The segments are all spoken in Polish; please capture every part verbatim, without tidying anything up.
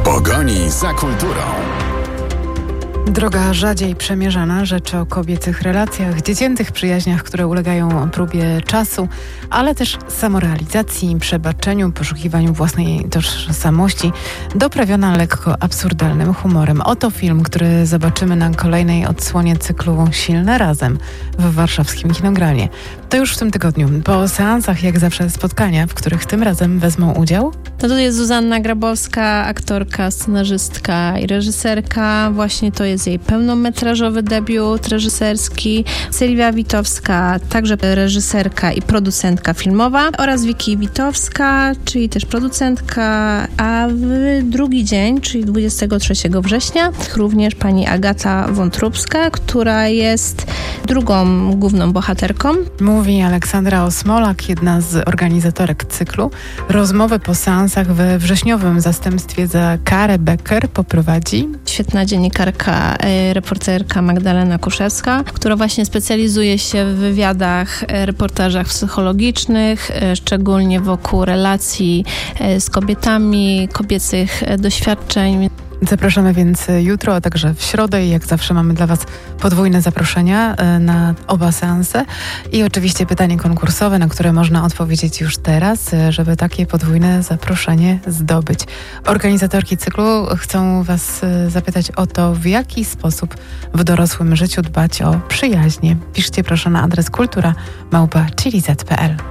pogoni za kulturą. Droga rzadziej przemierzana, rzeczy o kobiecych relacjach, dzieciętych przyjaźniach, które ulegają próbie czasu, ale też samorealizacji, przebaczeniu, poszukiwaniu własnej tożsamości, doprawiona lekko absurdalnym humorem. Oto film, który zobaczymy na kolejnej odsłonie cyklu Silne Razem w warszawskim Kinogranie. To już w tym tygodniu. Po seansach, jak zawsze, spotkania, w których tym razem wezmą udział... No to jest Zuzanna Grabowska, aktorka, scenarzystka i reżyserka. Właśnie to jest jej pełnometrażowy debiut reżyserski. Sylwia Witowska, także reżyserka i producentka filmowa, oraz Wiki Witowska, czyli też producentka, a w drugi dzień, czyli dwudziestego trzeciego września, również pani Agata Wątróbska, która jest drugą główną bohaterką. Mówi Aleksandra Osmolak, jedna z organizatorek cyklu. Rozmowę po seansach we wrześniowym zastępstwie za Karę Becker poprowadzi świetna dziennikarka, reporterka Magdalena Kuszewska, która właśnie specjalizuje się w wywiadach, reportażach psychologicznych, szczególnie wokół relacji z kobietami, kobiecych doświadczeń. Zapraszamy więc jutro, a także w środę i jak zawsze mamy dla Was podwójne zaproszenia na oba seanse i oczywiście pytanie konkursowe, na które można odpowiedzieć już teraz, żeby takie podwójne zaproszenie zdobyć. Organizatorki cyklu chcą Was zapytać o to, w jaki sposób w dorosłym życiu dbać o przyjaźnie. Piszcie proszę na adres kultura małpa chili zet kropka pe el.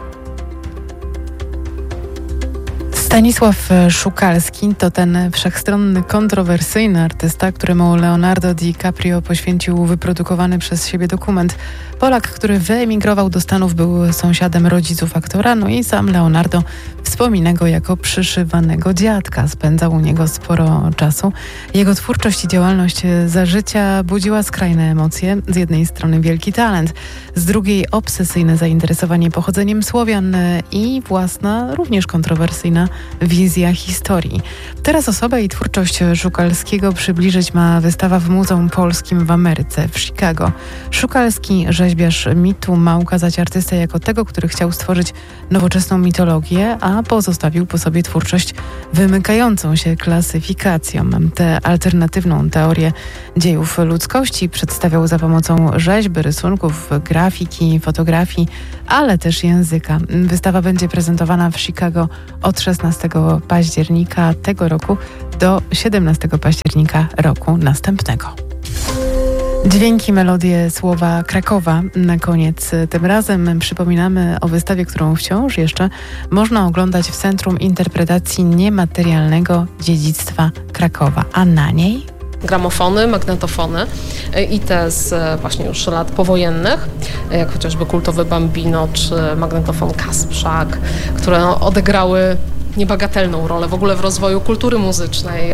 Stanisław Szukalski to ten wszechstronny, kontrowersyjny artysta, któremu Leonardo DiCaprio poświęcił wyprodukowany przez siebie dokument. Polak, który wyemigrował do Stanów, był sąsiadem rodziców aktora, no i sam Leonardo wspomina go jako przyszywanego dziadka. Spędzał u niego sporo czasu. Jego twórczość i działalność za życia budziła skrajne emocje. Z jednej strony wielki talent, z drugiej obsesyjne zainteresowanie pochodzeniem Słowian i własna, również kontrowersyjna wizja historii. Teraz osobę i twórczość Szukalskiego przybliżyć ma wystawa w Muzeum Polskim w Ameryce, w Chicago. Szukalski, rzeźbiarz mitu, ma ukazać artystę jako tego, który chciał stworzyć nowoczesną mitologię, a pozostawił po sobie twórczość wymykającą się klasyfikacjom. Tę alternatywną teorię dziejów ludzkości przedstawiał za pomocą rzeźby, rysunków, grafiki, fotografii, ale też języka. Wystawa będzie prezentowana w Chicago od szesnastego października tego roku do siedemnastego października roku następnego. Dźwięki, melodie, słowa Krakowa na koniec. Tym razem przypominamy o wystawie, którą wciąż jeszcze można oglądać w Centrum Interpretacji Niematerialnego Dziedzictwa Krakowa, a na niej gramofony, magnetofony i te z właśnie już lat powojennych, jak chociażby kultowy Bambino czy magnetofon Kasprzak, które odegrały niebagatelną rolę w ogóle w rozwoju kultury muzycznej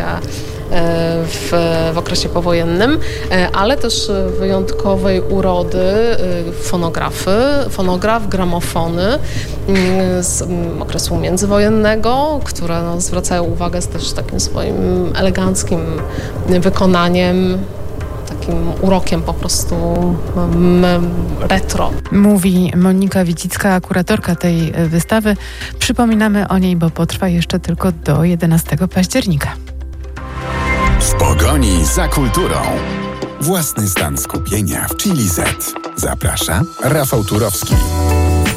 w, w okresie powojennym, ale też wyjątkowej urody fonografy, fonograf, gramofony z okresu międzywojennego, które no, zwracają uwagę z też takim swoim eleganckim wykonaniem, takim urokiem po prostu retro. Mówi Monika Wicicka, kuratorka tej wystawy. Przypominamy o niej, bo potrwa jeszcze tylko do jedenastego października. W pogoni za kulturą. Własny stan skupienia w Chili Z. Zaprasza Rafał Turowski.